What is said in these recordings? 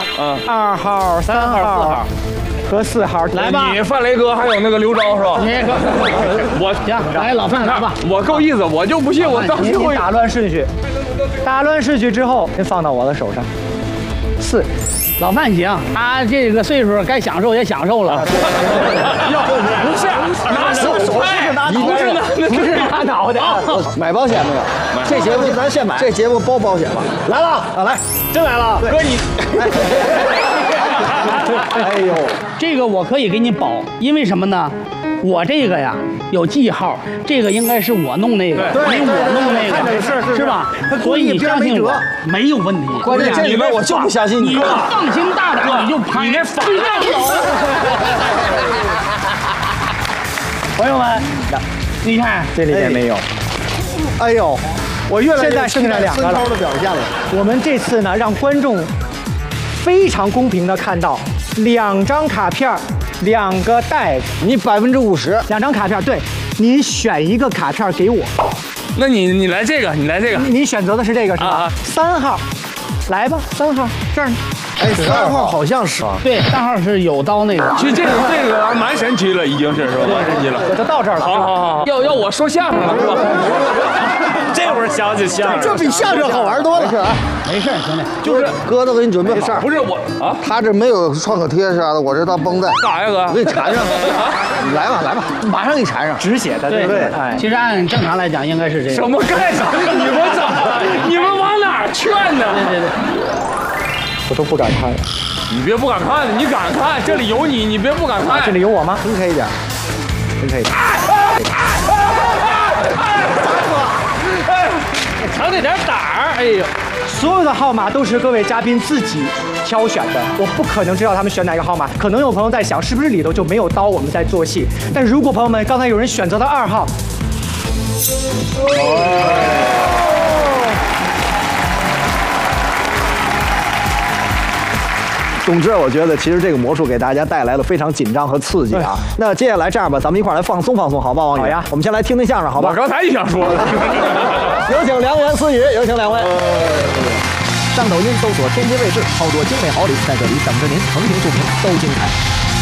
2号、3号、4号和4号， 来吧。 你范雷哥还有那个刘钊是吧？ 我行，来老范来吧。 我够意思，我就不信我到最后您打乱顺序，打乱顺序之后，您放到我的手上。4， 老范行，他这个岁数该享受也享受了。 不是拿手拍，不是拿脑袋。 买保险没有？这节目咱先买，这节目包保险吧。来了啊，来，真来了， 哥你。 哎呦， 这个我可以给你保，因为什么呢？我这个呀有记号，这个应该是我弄那个，因为我弄那个，是吧？所以你相信我，没有问题。 关键这里边我就不相信你。 你放心大胆，你就拍。你这反向走。朋友们，你看这里面没有。 哎呦，我越来越现在剩下2个了。 孙超的表现了。 我们这次呢，让观众非常公平的看到2张卡片，2个袋子， 你50%， 2张卡片，对，你选一个卡片给我。 那你来这个，你来这个。 你选择的是这个是吧？3号，来吧，3号这儿呢。 哎，3号好像是。 对，3号是有刀那个。 其实这个蛮神奇了，已经是吧？蛮神奇了。 我就到这儿了。 好，要我说相声了是吧？ 这会儿想起相声， 这比相声好玩多了。 没事，兄弟， 就是哥都给你准备好。 不是我啊， 他这没有创可贴啥的，我这当绷带。 干啥呀哥？ 我给你缠上。来吧，马上给你缠上。 止血的，对不对？哎， 其实按正常来讲应该是这个。 什么干啥？你们往哪儿劝呢？ 对。 我都不敢看了。 你别不敢看，你敢看，这里有你，你别不敢看。 这里有我吗？ 分开一点，分开一点。 尝这点胆儿，哎呦！ 所有的号码都是各位嘉宾自己挑选的，我不可能知道他们选哪个号码。可能有朋友在想，是不是里头就没有刀，我们在做戏？但如果朋友们刚才有人选择了2号， 总之，我觉得其实这个魔术给大家带来了非常紧张和刺激啊。那接下来这样吧，咱们一块儿来放松放松，好吧，王宇？ 好呀。 我们先来听听相声，好吧？ 我刚才就想说了。 有请良言私语，有请2位。上抖音搜索天津卫视，好多精美好礼在这里等着您，横屏竖屏都精彩。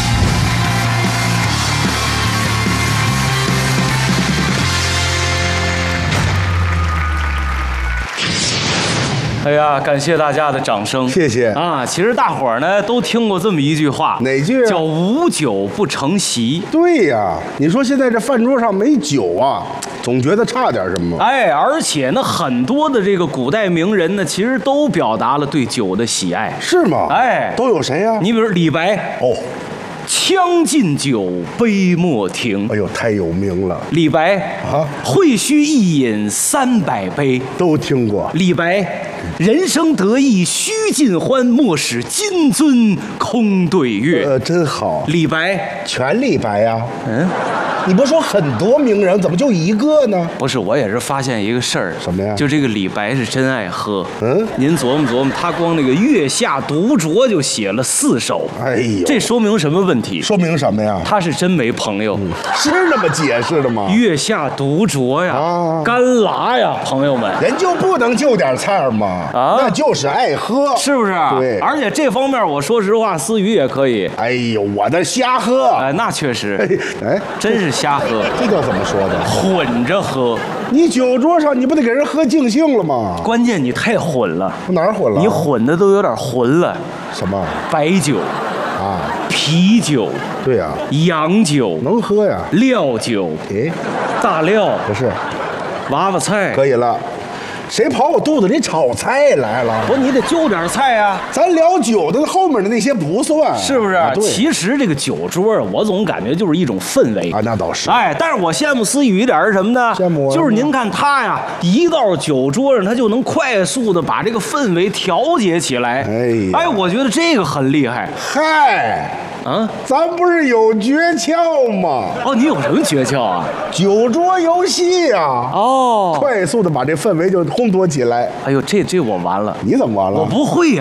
哎呀，感谢大家的掌声， 谢谢啊！其实大伙儿呢都听过这么一句话， 哪句啊？ 叫无酒不成席。 对呀，你说现在这饭桌上没酒啊，总觉得差点什么。 哎，而且呢，很多的这个古代名人呢，其实都表达了对酒的喜爱， 是吗？ 哎， 都有谁呀？ 你比如李白， 哦， 将进酒，杯莫停。 哎呦，太有名了。 李白啊， 会须一饮300杯。 都听过。 李白，人生得意须尽欢，莫使金樽空对月。 真好。 李白， 全李白呀？你不说很多名人，怎么就一个呢？ 不是，我也是发现一个事儿。 什么呀？ 就这个李白是真爱喝。您琢磨琢磨，他光那个《月下独酌》就写了4首。 哎呦， 这说明什么问题？ 说明什么呀？ 他是真没朋友。 是那么解释的吗？ 月下独酌呀，干拉呀，朋友们， 人就不能就点菜吗？ 啊， 那就是爱喝， 是不是？ 对， 而且这方面，我说实话，思雨也可以。 哎呦，我的瞎喝。 哎，那确实， 哎， 真是瞎喝。 这叫怎么说的？ 混着喝。 你酒桌上你不得给人喝尽兴了吗？ 关键你太混了。 哪儿混了？ 你混的都有点混了。 什么？ 白酒啊， 啤酒。 对呀， 洋酒能喝呀。 料酒，大料不是， 娃娃菜可以了。谁跑我肚子里炒菜来了？ 不，你得就点菜啊！ 咱聊酒的后面的那些不算， 是不是？ 对。 其实这个酒桌啊，我总感觉就是一种氛围啊，那倒是。 哎，但是我羡慕思雨一点是什么呢？ 羡慕就是您看他呀，一到酒桌上，他就能快速的把这个氛围调节起来。哎，我觉得这个很厉害。 嗨。 啊， 咱不是有诀窍吗？ 哦，你有什么诀窍啊？ 酒桌游戏呀！ 哦， 快速的把这氛围就烘托起来。 哎呦，这我完了。 你怎么完了？ 我不会呀。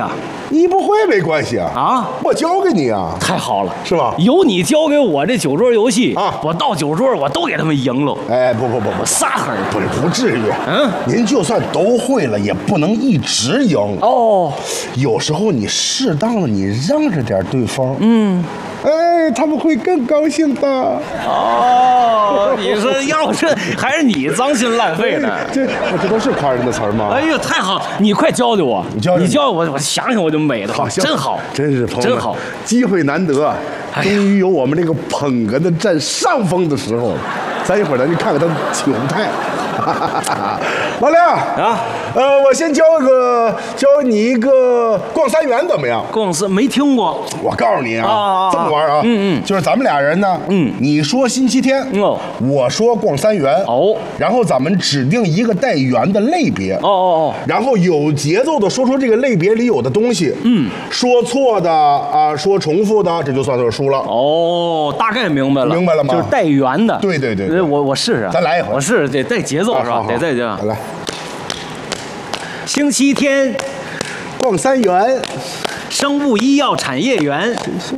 你不会没关系啊，我教给你啊， 太好了， 是吧？ 有你教给我这酒桌游戏啊， 我到酒桌我都给他们赢了。 哎，不， 撒狠， 不至于。您就算都会了，也不能一直赢哦。 有时候你适当的你让着点对方，哎，他们会更高兴的。 哦，你说要是还是你脏心烂肺的， 这都是夸人的词儿吗？ 哎呀，太好！你快教教我，你教我，我想想我就美的，真好， 真是朋友们真好， 机会难得，终于有我们这个捧哏的占上风的时候了。咱一会儿咱去看看他糗态。老梁啊，我先教你一个逛三元怎么样？ 逛三没听过， 我告诉你啊，这么玩啊，就是咱们俩人呢，你说星期天，我说逛三元，然后咱们指定一个带圆的类别，然后有节奏的说出这个类别里有的东西，说错的啊，说重复的，这就算是输了。 哦，大概明白了， 明白了吗？ 就是带圆的， 对， 我试试， 咱来一回， 我试试得带节奏是吧？得带节奏， 来。 星期天， 逛三元， 生物医药产业园。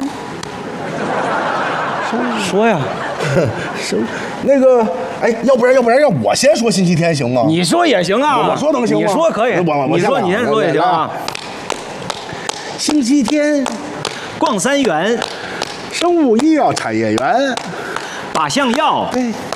说呀， 那个，哎，要不然让我先说星期天行吗？ 你说也行啊， 我说能行吗？ 你说可以，你说你先说也行啊。 星期天， 逛三元， 生物医药产业园， 靶向药。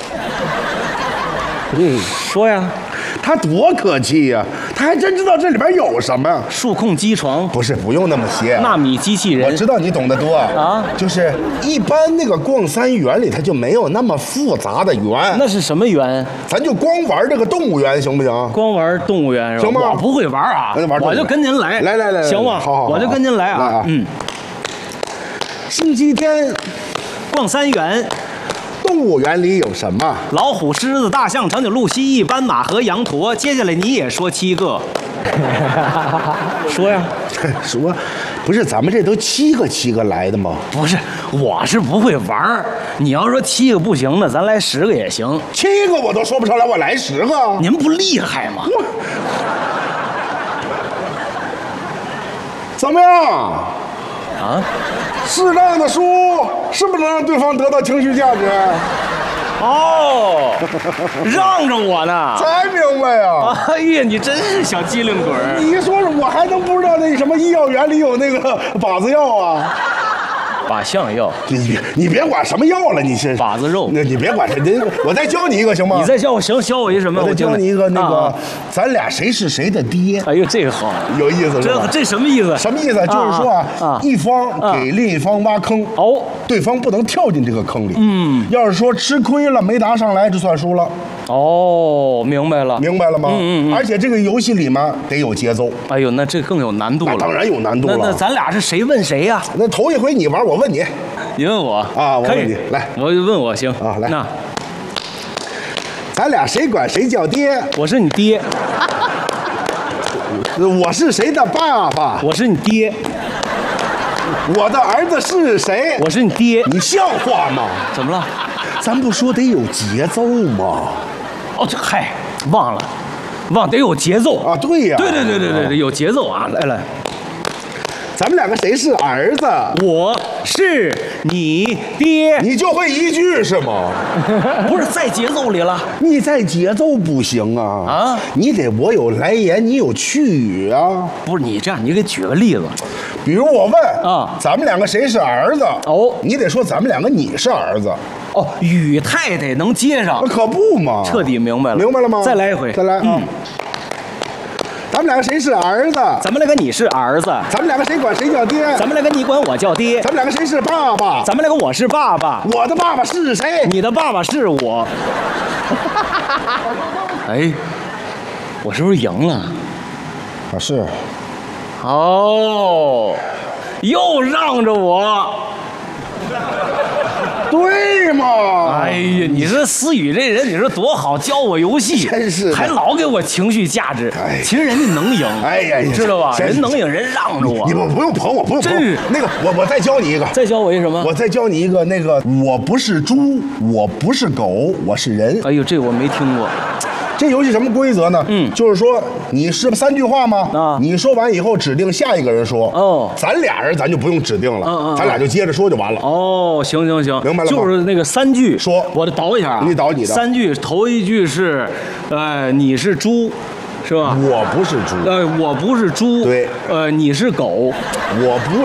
说呀。 他多可气呀！他还真知道这里边有什么。 数控机床不是，不用那么邪。 纳米机器人， 我知道你懂得多啊。就是一般那个逛三元里，它就没有那么复杂的园。 那是什么园？ 咱就光玩这个动物园行不行？ 光玩动物园是吧？ 行吗？ 我不会玩啊，我就跟您来。 来， 行吗？ 好， 我就跟您来啊。 星期天逛三元。 动物园里有什么？ 老虎、狮子、大象、长颈鹿、蜥蜴、斑马和羊驼。接下来你也说7个。说呀， 说，不是咱们这都7个来的吗？ 不是，我是不会玩。你要说7个不行的，咱来10个也行。 7个我都说不上来，我来10个。 您不厉害吗？ 怎么样？ 啊？ 适当的输是不是能让对方得到情绪价值？ 哦，让着我呢， 才明白呀！ 哎呀，你真是小机灵鬼儿！ 你一说我还能不知道那什么医药园里有那个靶子药啊？ 靶向药， 你别管什么药了，你是靶子肉。 那你别管这，我再教你一个行吗？ 你再教我行，教我一什么？ 我再教你一个那个，咱俩谁是谁的爹？ 哎呦，这个好， 有意思是吧？ 这什么意思？ 什么意思？就是说一方给另一方挖坑，对方不能跳进这个坑里。要是说吃亏了没答上来，就算输了。 哦，明白了， 明白了吗？而且这个游戏里面得有节奏。 哎呦，那这更有难度了。 当然有难度了。 那咱俩是谁问谁呀？ 那头一回你玩，我问你。 你问我啊？我问你，来， 我就问我行啊，来， 那咱俩谁管谁叫爹？ 我是你爹。 我是谁的爸爸？ 我是你爹。 我的儿子是谁？ 我是你爹。 你像话吗？ 怎么了？ 咱不说得有节奏吗？ 哦，这嗨，忘得有节奏啊！对呀， 对，有节奏啊！来， 咱们两个谁是儿子？ 我是你爹。 你就会一句是吗？ 不是在节奏里了， 你在节奏不行啊！你得我有来言，你有去语啊！ 不是你这样，你给举个例子。 比如我问咱们两个谁是儿子？你得说咱们两个你是儿子。 哦，语态得能接上。 可不嘛！ 彻底明白了。 明白了吗？ 再来一回。 再来啊！咱们两个谁是儿子？ 咱们两个你是儿子。 咱们两个谁管谁叫爹？ 咱们两个你管我叫爹。 咱们两个谁是爸爸？ 咱们两个我是爸爸。 我的爸爸是谁？ 你的爸爸是我。哎，我是不是赢了？ 啊，是。 哦，又让着我。 对嘛？ 哎呀，你这思雨这人，你说多好，教我游戏， 真是还老给我情绪价值。其实人家能赢， 哎呀， 你知道吧？人能赢，人让着我。 你不用捧我，不用捧。 真是那个，我再教你一个。 再教我一什么？ 我再教你一个我不是猪，我不是狗，我是人。 哎呦，这我没听过。 这游戏什么规则呢？就是说你是3句话吗？你说完以后指定下一个人说。哦，咱俩人咱就不用指定了，咱俩就接着说就完了。 哦，行， 明白了吗？ 就是那个3句说， 我得倒一下啊。 你倒你的。 3句，头一句是，你是猪。是吧？ 我不是猪。 我不是猪。 对。 你是狗。 我不